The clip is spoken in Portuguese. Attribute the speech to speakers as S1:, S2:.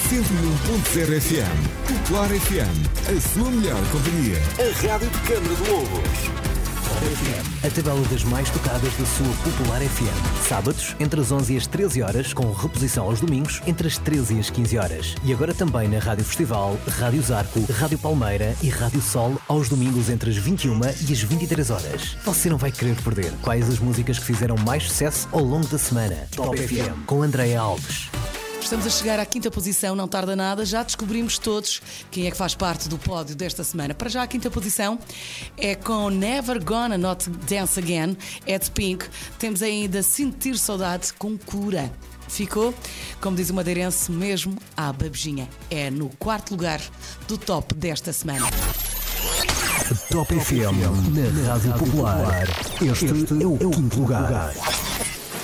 S1: 101.0 FM. Popular FM. A sua melhor companhia. A rádio de Câmara de Lobos.
S2: A tabela das mais tocadas da sua Popular FM. Sábados, entre as 11 e as 13 horas, com reposição aos domingos, entre as 13 e as 15 horas. E agora também na Rádio Festival, Rádio Zarco, Rádio Palmeira e Rádio Sol, aos domingos entre as 21 e as 23 horas. Você não vai querer perder quais as músicas que fizeram mais sucesso ao longo da semana. Top FM, com Andréa Alves.
S3: Estamos a chegar à quinta posição, não tarda nada, já descobrimos todos quem é que faz parte do pódio desta semana. Para já a quinta posição é com Never Gonna Not Dance Again, Ed Pink. Temos ainda Sentir Saudade com Cura. Ficou, como diz o madeirense, mesmo à babejinha. É no quarto lugar do top desta semana.
S2: Top FM, na Rádio Popular. Este é o quinto lugar.